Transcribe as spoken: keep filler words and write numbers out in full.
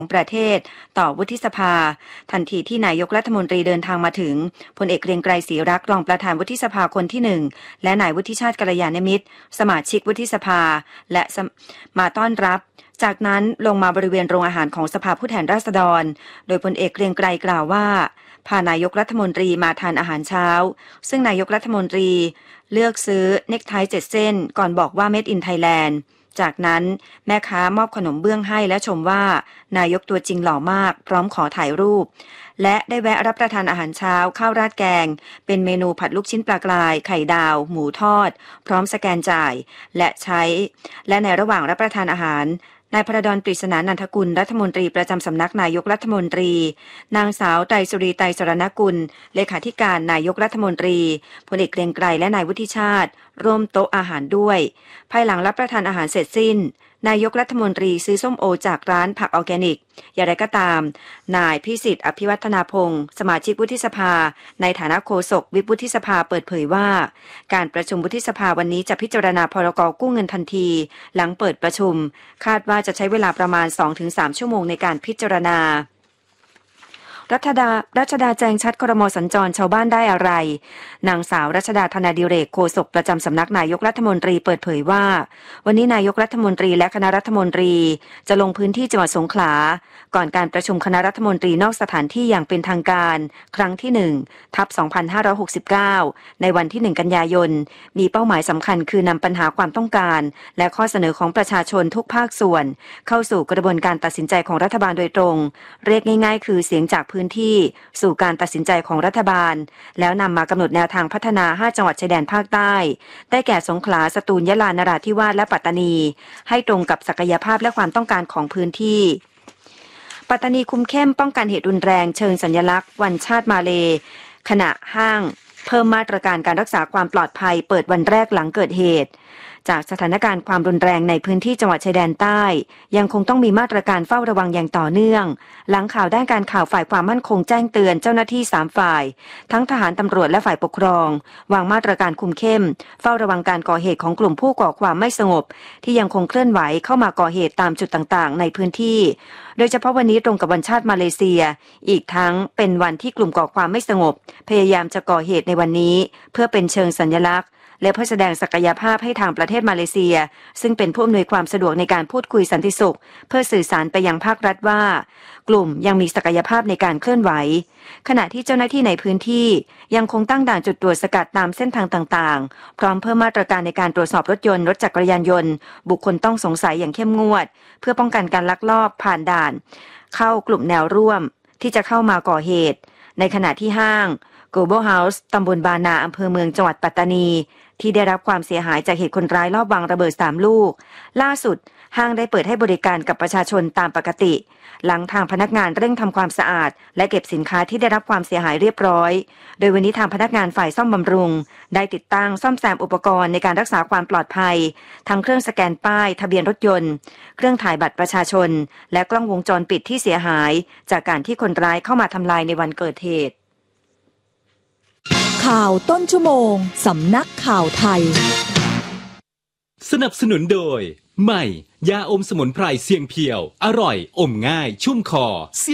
ของประเทศต่อวุฒิสภาทันทีที่นายกรัฐมนตรีเดินทางมาถึงพลเอกเกรียงไกรศรีรักษ์รองประธานวุฒิสภาคนที่หนึ่งและนายวุฒิชาติกัลยาณมิตรสมาชิกวุฒิสภาและมาต้อนรับจากนั้นลงมาบริเวณโรงอาหารของสภาผู้แทนราษฎรโดยพลเอกเกรียงไกรกล่าวว่าพานายกรัฐมนตรีมาทานอาหารเช้าซึ่งนายกรัฐมนตรีเลือกซื้อเนคไทเจ็ดเส้นก่อนบอกว่า Made in Thailand จากนั้นแม่ค้ามอบขนมเบื้องให้และชมว่านายกตัวจริงหล่อมากพร้อมขอถ่ายรูปและได้แวะรับประทานอาหารเช้าข้าวราดแกงเป็นเมนูผัดลูกชิ้นปลากรายไข่ดาวหมูทอดพร้อมสแกนจ่ายและใช้และในระหว่างรับประทานอาหารนายพระดลปริศนานันทกุลรัฐมนตรีประจำสำนักนายกรัฐมนตรีนางสาวไตรสุรีไตรสรณกุลเลขาธิการนายกรัฐมนตรีพลเอกเกรียงไกรและนายวุฒิชาติร่วมโต๊ะอาหารด้วยภายหลังรับประทานอาหารเสร็จสิ้นนายกรัฐมนตรีซื้อส้มโอจากร้านผักออร์แกนิกอย่างไรก็ตามนายพิสิทธิ์อภิวัฒนาพงศ์สมาชิกวุฒิสภาในฐานะโฆษกวิปวุฒิสภาเปิดเผยว่าการประชุมวุฒิสภาวันนี้จะพิจารณาพรกกู้เงินทันทีหลังเปิดประชุมคาดว่าจะใช้เวลาประมาณ สองถึงสาม ชั่วโมงในการพิจารณารัชดารัชดาแจงชัดครม.สัญจรชาวบ้านได้อะไรนางสาวรัชดาธนาดิเรกโฆษกประจำสำนักนายกรัฐมนตรีเปิดเผยว่าวันนี้นายกรัฐมนตรีและคณะรัฐมนตรีจะลงพื้นที่จังหวัดสงขลาก่อนการประชุมคณะรัฐมนตรีนอกสถานที่อย่างเป็นทางการครั้งที่หนึ่งทับสองพันห้าร้อยหกสิบเก้าในวันที่หนึ่งกันยายนมีเป้าหมายสำคัญคือนำปัญหาความต้องการและข้อเสนอของประชาชนทุกภาคส่วนเข้าสู่กระบวนการตัดสินใจของรัฐบาลโดยตรงเรียกง่ายๆคือเสียงจากพื้นที่สู่การตัดสินใจของรัฐบาลแล้วนำมากำหนดแนวทางพัฒนาห้าจังหวัดชายแดนภาคใต้ได้แก่สงขลาสตูลยะลานราธิวาสและปัตตานีให้ตรงกับศักยภาพและความต้องการของพื้นที่ปัตตานีคุมเข้มป้องกันเหตุรุนแรงเชิงสัญลักษณ์วันชาติมาเลขณะห้างเพิ่มมาตรการการรักษาความปลอดภัยเปิดวันแรกหลังเกิดเหตุจากสถานการณ์ความรุนแรงในพื้นที่จังหวัดชายแดนใต้ยังคงต้องมีมาตรการเฝ้าระวังอย่างต่อเนื่องหลังข่าวด้านการข่าวฝ่ายความมั่นคงแจ้งเตือนเจ้าหน้าที่สามฝ่ายทั้งทหารตำรวจและฝ่ายปกครองวางมาตรการคุมเข้มเฝ้าระวังการก่อเหตุของกลุ่มผู้ก่อความไม่สงบที่ยังคงเคลื่อนไหวเข้ามาก่อเหตุตามจุดต่างๆในพื้นที่โดยเฉพาะวันนี้ตรงกับวันชาติมาเลเซียอีกทั้งเป็นวันที่กลุ่มก่อความไม่สงบพยายามจะก่อเหตุในวันนี้เพื่อเป็นเชิงสัญลักษณ์และเพื่อแสดงศักยภาพให้ทางประเทศมาเลเซียซึ่งเป็นผู้อำนวยความสะดวกในการพูดคุยสันติสุขเพื่อสื่อสารไปยังภาครัฐว่ากลุ่มยังมีศักยภาพในการเคลื่อนไหวขณะที่เจ้าหน้าที่ในพื้นที่ยังคงตั้งด่านจุดตรวจสกัดตามเส้นทางต่างๆพร้อมเพิ่มมาตรการในการตรวจสอบรถยนต์รถจักรยานยนต์บุคคลต้องสงสัยอย่างเข้มงวดเพื่อป้องกันการลักลอบผ่านด่านเข้ากลุ่มแนวร่วมที่จะเข้ามาก่อเหตุในขณะที่ห้าง Global House ตำบลบานาอำเภอเมืองจังหวัดปัตตานีที่ได้รับความเสียหายจากเหตุคนร้ายลอบวางระเบิดสามลูกล่าสุดห้างได้เปิดให้บริการกับประชาชนตามปกติหลังทางพนักงานเร่งทำความสะอาดและเก็บสินค้าที่ได้รับความเสียหายเรียบร้อยโดยวันนี้ทางพนักงานฝ่ายซ่อมบำรุงได้ติดตั้งซ่อมแซมอุปกรณ์ในการรักษาความปลอดภัยทั้งเครื่องสแกนป้ายทะเบียนรถยนต์เครื่องถ่ายบัตรประชาชนและกล้องวงจรปิดที่เสียหายจากการที่คนร้ายเข้ามาทำลายในวันเกิดเหตุข่าวต้นชั่วโมงสำนักข่าวไทยสนับสนุนโดยใหม่ยาอมสมุนไพรเสียงเพียวอร่อยอมง่ายชุ่มคอ